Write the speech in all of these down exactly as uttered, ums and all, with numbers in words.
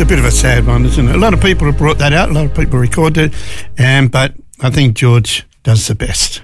a bit of a sad one, isn't it? A lot of people have brought that out, a lot of people recorded it, um, but I think George does the best.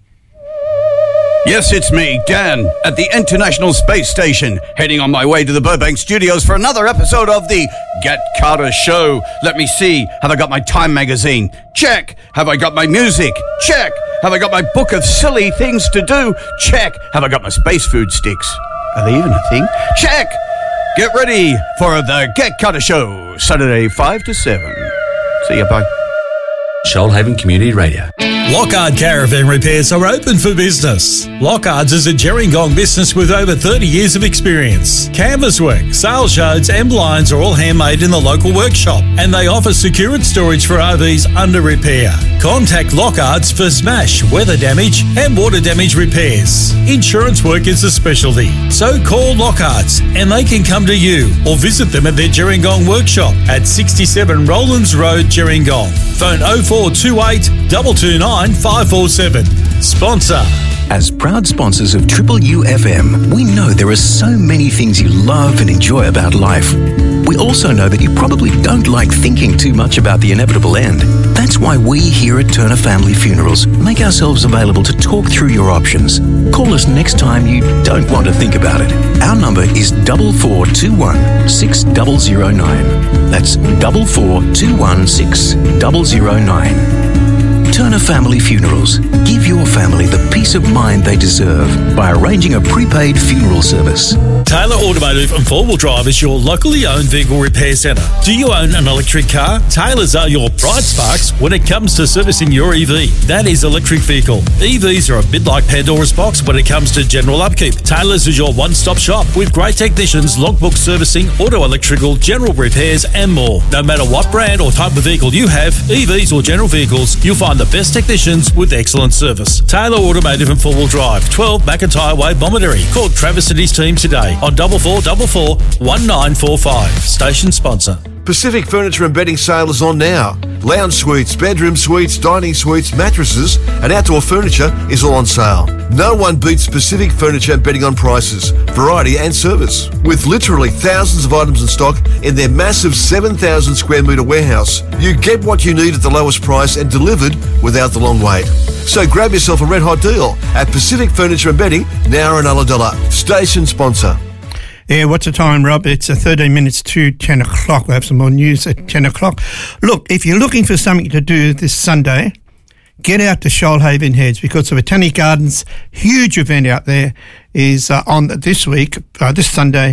Yes, it's me, Dan, at the International Space Station, heading on my way to the Burbank studios for another episode of the Get Carter Show. Let me see, have I got my Time magazine? Check. Have I got my music? Check. Have I got my book of silly things to do? Check. Have I got my space food sticks? Are they even a thing? Check. Get ready for the Get Carter Show, Saturday five to seven. See you, bye. Shoalhaven Community Radio. Lockhart Caravan Repairs are open for business. Lockhart's is a Gerringong business with over thirty years of experience. Canvas work, sales yards and blinds are all handmade in the local workshop, and they offer secured storage for R Vs under repair. Contact Lockhart's for smash, weather damage and water damage repairs. Insurance work is a specialty, so call Lockhart's and they can come to you or visit them at their Gerringong workshop at sixty-seven Rowlands Road, Gerringong. Phone oh four two eight, two two nine, five four seven. Sponsor. As proud sponsors of Triple U F M, we know there are so many things you love and enjoy about life. We also know that you probably don't like thinking too much about the inevitable end. That's why we here at Turner Family Funerals make ourselves available to talk through your options. Call us next time you don't want to think about it. Our number is four four two one, six zero zero nine. That's four four two one, six zero zero nine. Turner Family Funerals. Give your family the peace of mind they deserve by arranging a prepaid funeral service. Taylor Automotive and Four Wheel Drive is your locally owned vehicle repair centre. Do you own an electric car? Taylor's are your bright sparks when it comes to servicing your E V. That is electric vehicle. E Vs are a bit like Pandora's box when it comes to general upkeep. Taylor's is your one-stop shop with great technicians, logbook servicing, auto electrical, general repairs and more. No matter what brand or type of vehicle you have, E Vs or general vehicles, you'll find the best technicians with excellent service. Taylor Automotive and Four Wheel Drive, twelve McIntyre Way, Bomaderry. Call Travis and his team today on double four double four one nine four five. Station sponsor. Pacific Furniture and Bedding sale is on now. Lounge suites, bedroom suites, dining suites, mattresses and outdoor furniture is all on sale. No one beats Pacific Furniture and Bedding on prices, variety and service. With literally thousands of items in stock in their massive seven thousand square metre warehouse, you get what you need at the lowest price and delivered without the long wait. So grab yourself a red hot deal at Pacific Furniture and Bedding, now in Ulladulla. Station sponsor. Yeah, what's the time, Rob? It's uh, thirteen minutes to ten o'clock. We'll have some more news at ten o'clock. Look, if you're looking for something to do this Sunday, get out to Shoalhaven Heads because the Botanic Gardens huge event out there is uh, on this week, uh, this Sunday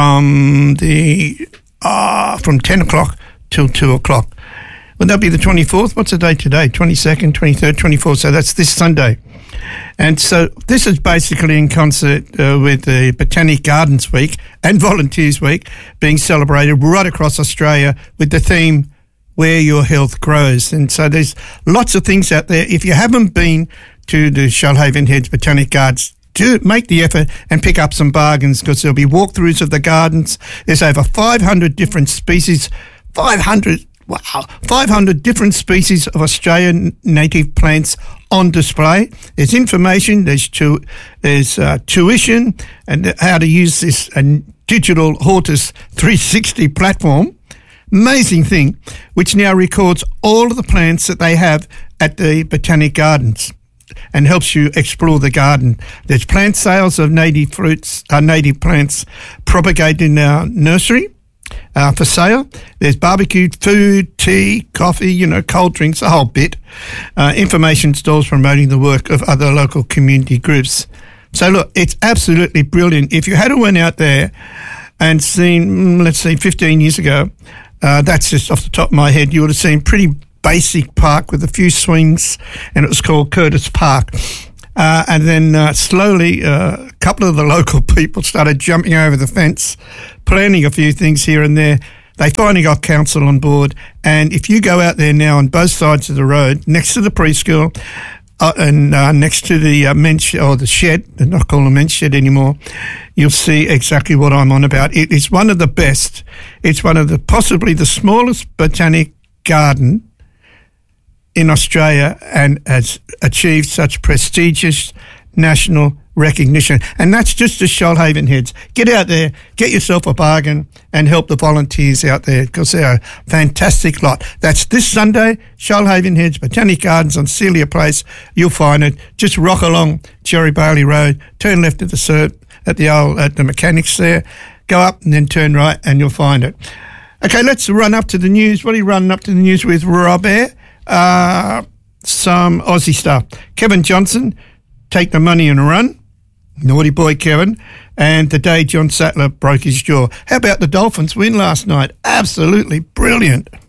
from the uh, from ten o'clock till two o'clock. Would that be the twenty-fourth? What's the date today? twenty-second, twenty-third, twenty-fourth. So that's this Sunday. And so this is basically in concert uh, with the Botanic Gardens Week and Volunteers Week being celebrated right across Australia with the theme, Where Your Health Grows. And so there's lots of things out there. If you haven't been to the Shoalhaven Heads Botanic Gardens, do make the effort and pick up some bargains because there'll be walkthroughs of the gardens. There's over five hundred different species, five hundred Wow, five hundred different species of Australian native plants on display. There's information, there's tu- there's uh, tuition and how to use this uh, digital Hortus three sixty platform. Amazing thing, which now records all of the plants that they have at the Botanic Gardens and helps you explore the garden. There's plant sales of native fruits, uh, native plants propagated in our nursery. Uh, for sale. There's barbecued food, tea, coffee, you know, cold drinks, a whole bit. Uh, information stalls promoting the work of other local community groups. So look, it's absolutely brilliant. If you had went out there and seen, let's see, fifteen years ago, uh, that's just off the top of my head, you would have seen pretty basic park with a few swings, and it was called Curtis Park. Uh, and then uh, slowly uh, a couple of the local people started jumping over the fence, planning a few things here and there. They finally got council on board. And if you go out there now on both sides of the road, next to the preschool uh, and uh, next to the uh, men's sh- or the shed, they're not calling a men's shed anymore, you'll see exactly what I'm on about. It is one of the best. It's one of the possibly the smallest botanic garden in Australia and has achieved such prestigious national recognition. And that's just the Shoalhaven heads. Get out there, get yourself a bargain, and help the volunteers out there because they're a fantastic lot. That's this Sunday, Shoalhaven Heads, Botanic Gardens on Celia Place. You'll find it. Just rock along Cherry Bailey Road, turn left at the cert, at the old at the mechanics there, go up and then turn right and you'll find it. Okay, let's run up to the news. What are you running up to the news with, Robert? Uh, some Aussie stuff. Kevin Johnson, take the money and run. Naughty boy, Kevin. And the day John Sattler broke his jaw. How about the Dolphins win last night? Absolutely brilliant.